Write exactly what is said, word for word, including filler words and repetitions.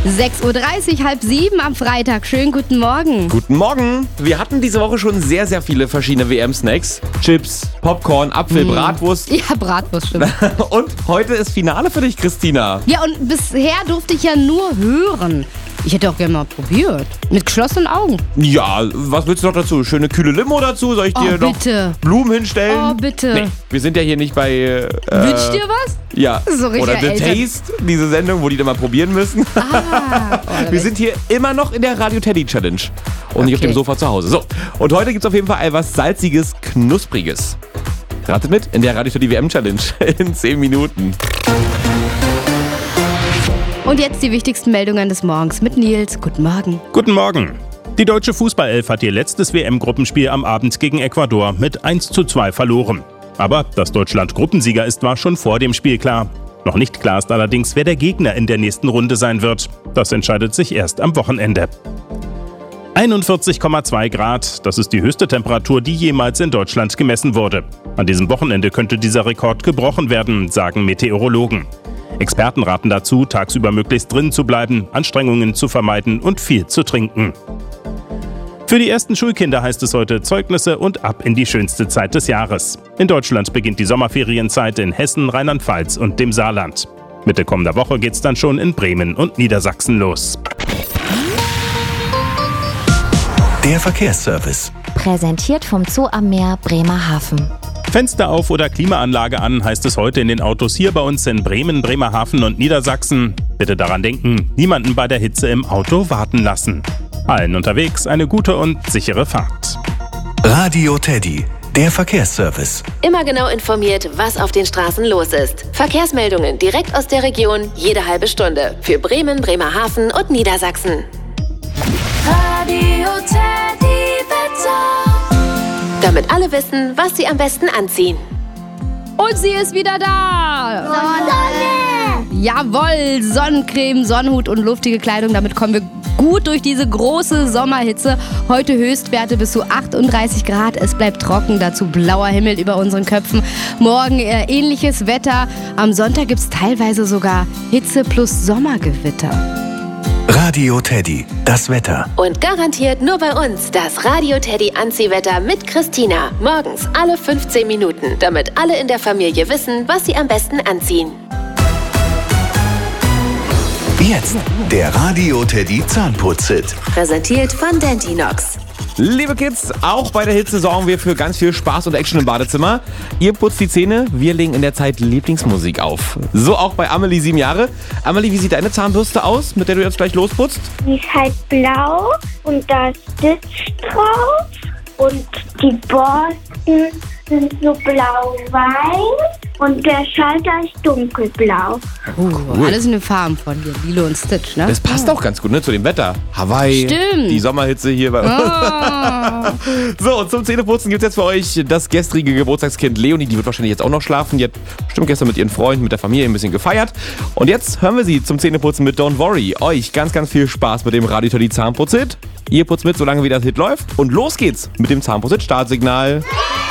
sechs Uhr dreißig, halb sieben am Freitag. Schönen guten Morgen. Guten Morgen. Wir hatten diese Woche schon sehr, sehr viele verschiedene W M-Snacks. Chips, Popcorn, Apfel, Mm. Bratwurst. Ja, Bratwurst, stimmt. Und heute ist Finale für dich, Christina. Ja, und bisher durfte ich ja nur hören. Ich hätte auch gerne mal probiert. Mit geschlossenen Augen. Ja, was willst du noch dazu? Schöne kühle Limo dazu? Soll ich Oh, dir noch bitte. Blumen hinstellen? Oh, bitte. Nee, wir sind ja hier nicht bei... Äh, Wünschst dir was? Ja. So richtig Oder The Eltern. Taste, diese Sendung, wo die dann mal probieren müssen. Ah, oh, Wir sind hier immer noch in der Radio Teddy Challenge und nicht auf Okay. dem Sofa zu Hause. So, und heute gibt es auf jeden Fall etwas Salziges, Knuspriges. Ratet mit in der Radio Teddy W M Challenge in zehn Minuten. Und jetzt die wichtigsten Meldungen des Morgens mit Nils. Guten Morgen. Guten Morgen. Die deutsche Fußballelf hat ihr letztes W M-Gruppenspiel am Abend gegen Ecuador mit eins zu zwei verloren. Aber dass Deutschland Gruppensieger ist, war schon vor dem Spiel klar. Noch nicht klar ist allerdings, wer der Gegner in der nächsten Runde sein wird. Das entscheidet sich erst am Wochenende. einundvierzig Komma zwei Grad, das ist die höchste Temperatur, die jemals in Deutschland gemessen wurde. An diesem Wochenende könnte dieser Rekord gebrochen werden, sagen Meteorologen. Experten raten dazu, tagsüber möglichst drin zu bleiben, Anstrengungen zu vermeiden und viel zu trinken. Für die ersten Schulkinder heißt es heute Zeugnisse und ab in die schönste Zeit des Jahres. In Deutschland beginnt die Sommerferienzeit in Hessen, Rheinland-Pfalz und dem Saarland. Mitte kommender Woche geht's dann schon in Bremen und Niedersachsen los. Der Verkehrsservice. Präsentiert vom Zoo am Meer Bremerhaven. Fenster auf oder Klimaanlage an, heißt es heute in den Autos hier bei uns in Bremen, Bremerhaven und Niedersachsen. Bitte daran denken, niemanden bei der Hitze im Auto warten lassen. Allen unterwegs eine gute und sichere Fahrt. Radio Teddy, der Verkehrsservice. Immer genau informiert, was auf den Straßen los ist. Verkehrsmeldungen direkt aus der Region, jede halbe Stunde. Für Bremen, Bremerhaven und Niedersachsen. Radio Teddy Wetter. Damit alle wissen, was sie am besten anziehen. Und sie ist wieder da. Sonne! Jawohl, Sonnencreme, Sonnenhut und luftige Kleidung. Damit kommen wir gut durch diese große Sommerhitze. Heute Höchstwerte bis zu achtunddreißig Grad. Es bleibt trocken, dazu blauer Himmel über unseren Köpfen. Morgen eher ähnliches Wetter. Am Sonntag gibt es teilweise sogar Hitze plus Sommergewitter. Radio Teddy, das Wetter. Und garantiert nur bei uns das Radio Teddy Anziehwetter mit Christina. Morgens alle fünfzehn Minuten, damit alle in der Familie wissen, was sie am besten anziehen. Jetzt der Radio Teddy Zahnputz-Hit. Präsentiert von Dentinox. Liebe Kids, auch bei der Hitze sorgen wir für ganz viel Spaß und Action im Badezimmer. Ihr putzt die Zähne, wir legen in der Zeit Lieblingsmusik auf. So auch bei Amelie, sieben Jahre. Amelie, wie sieht deine Zahnbürste aus, mit der du jetzt gleich losputzt? Die ist halt blau und da ist Stitch drauf und die Borsten sind so blau-weiß und der Schalter ist dunkelblau. Uh, Alles in den Farben von dir, Lilo und Stitch, ne? Das passt auch ganz gut, ne, zu dem Wetter. Hawaii, Stimmt. die Sommerhitze hier bei uns. Oh. So, und zum Zähneputzen gibt es jetzt für euch das gestrige Geburtstagskind Leonie. Die wird wahrscheinlich jetzt auch noch schlafen. Die hat bestimmt gestern mit ihren Freunden, mit der Familie ein bisschen gefeiert. Und jetzt hören wir sie zum Zähneputzen mit Don't Worry. Euch ganz, ganz viel Spaß mit dem Radio Teddy Zahnputz-Hit. Ihr putzt mit, solange wie das Hit läuft. Und los geht's mit dem Zahnputz-Hit Startsignal.